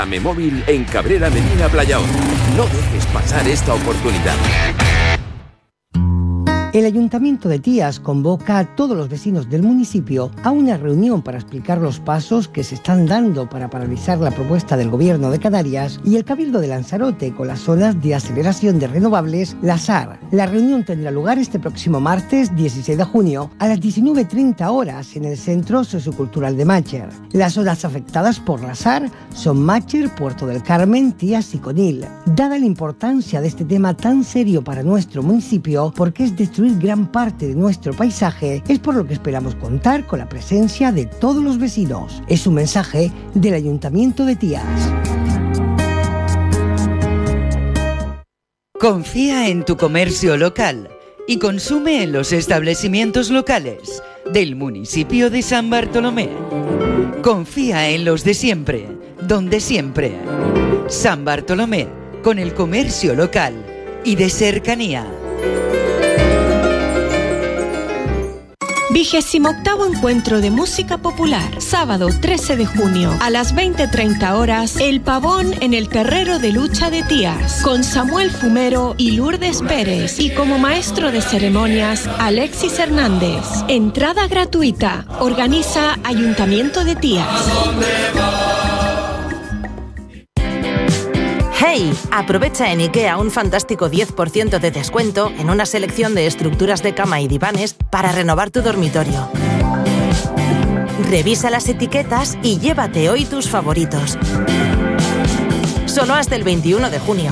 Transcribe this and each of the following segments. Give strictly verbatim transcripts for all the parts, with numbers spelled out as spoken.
Amemóvil en Cabrera Medina Playao. No dejes pasar esta oportunidad. El Ayuntamiento de Tías convoca a todos los vecinos del municipio a una reunión para explicar los pasos que se están dando para paralizar la propuesta del Gobierno de Canarias y el Cabildo de Lanzarote con las zonas de aceleración de renovables, las A R. La reunión tendrá lugar este próximo martes dieciséis de junio a las diecinueve treinta horas en el Centro Sociocultural de Mácher. Las zonas afectadas por las A R son Mácher, Puerto del Carmen, Tías y Conil. Dada la importancia de este tema tan serio para nuestro municipio, porque es destruir gran parte de nuestro paisaje, es por lo que esperamos contar con la presencia de todos los vecinos. Es un mensaje del Ayuntamiento de Tías. Confía en tu comercio local y consume en los establecimientos locales del municipio de San Bartolomé. Confía en los de siempre, donde siempre. San Bartolomé, con el comercio local y de cercanía. Vigésimo octavo Encuentro de Música Popular, sábado trece de junio, a las veinte treinta horas, El Pavón en el Terrero de Lucha de Tías, con Samuel Fumero y Lourdes Pérez, y como maestro de ceremonias, Alexis Hernández. Entrada gratuita, organiza Ayuntamiento de Tías. ¡Hey! Aprovecha en IKEA un fantástico diez por ciento de descuento en una selección de estructuras de cama y divanes para renovar tu dormitorio. Revisa las etiquetas y llévate hoy tus favoritos. Solo hasta el veintiuno de junio.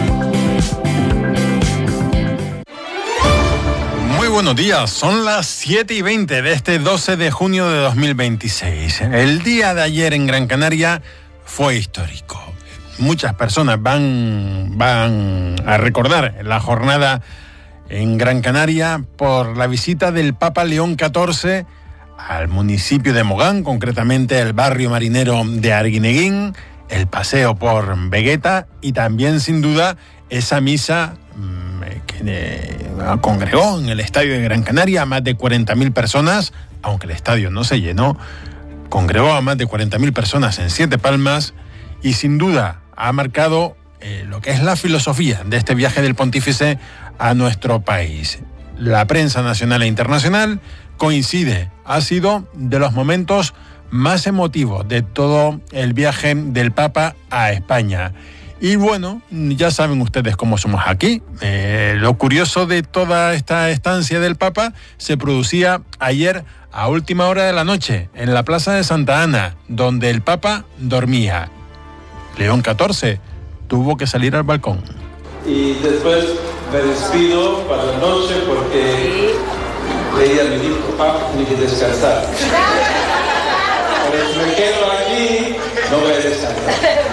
Muy buenos días, son las siete y veinte de este doce de junio de dos mil veintiséis. El día de ayer en Gran Canaria fue histórico. Muchas personas van, van a recordar la jornada en Gran Canaria por la visita del Papa León catorce al municipio de Mogán, concretamente el barrio marinero de Arguineguín, el paseo por Vegueta y también, sin duda, esa misa mmm, que eh, congregó en el estadio de Gran Canaria a más de cuarenta mil personas, aunque el estadio no se llenó, congregó a más de cuarenta mil personas en Siete Palmas y, sin duda, ha marcado eh, lo que es la filosofía de este viaje del pontífice a nuestro país. La prensa nacional e internacional coincide, ha sido de los momentos más emotivos de todo el viaje del Papa a España. Y bueno, ya saben ustedes cómo somos aquí. Eh, lo curioso de toda esta estancia del Papa se producía ayer a última hora de la noche en la Plaza de Santa Ana, donde el Papa dormía. León catorce tuvo que salir al balcón. Y después me despido para la noche porque leí a mi hijo, papá, tiene que descansar. Pero si me quedo aquí, no voy a descansar.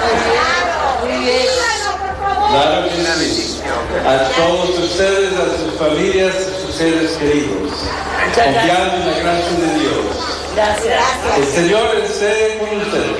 Claro que sí. A todos ustedes, a sus familias, a sus seres queridos. Confiando en la gracia de Dios. Gracias. El Señor esté con ustedes.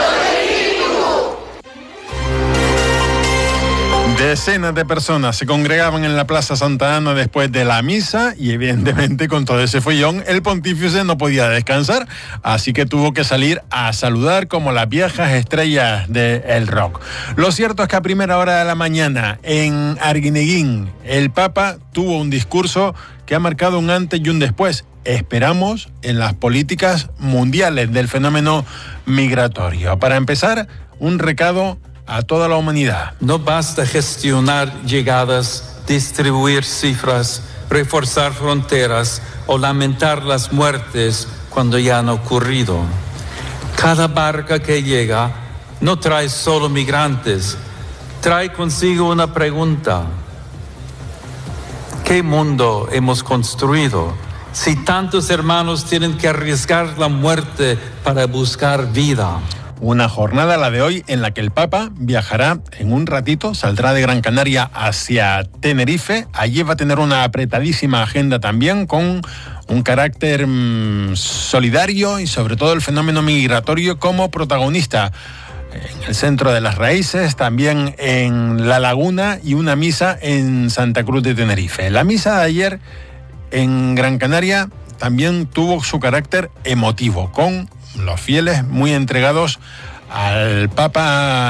Decenas de personas se congregaban en la Plaza Santa Ana después de la misa y, evidentemente, con todo ese follón, el pontífice no podía descansar, así que tuvo que salir a saludar como las viejas estrellas del rock. Lo cierto es que a primera hora de la mañana, en Arguineguín, el Papa tuvo un discurso que ha marcado un antes y un después. Esperamos en las políticas mundiales del fenómeno migratorio. Para empezar, un recado a toda la humanidad. No basta gestionar llegadas, distribuir cifras, reforzar fronteras o lamentar las muertes cuando ya han ocurrido. Cada barca que llega no trae solo migrantes, trae consigo una pregunta. ¿Qué mundo hemos construido si tantos hermanos tienen que arriesgar la muerte para buscar vida? Una jornada, la de hoy, en la que el Papa viajará en un ratito, saldrá de Gran Canaria hacia Tenerife. Allí va a tener una apretadísima agenda también, con un carácter mmm, solidario y sobre todo el fenómeno migratorio como protagonista. En el centro de las raíces, también en La Laguna y una misa en Santa Cruz de Tenerife. La misa de ayer en Gran Canaria también tuvo su carácter emotivo, con los fieles muy entregados al Papa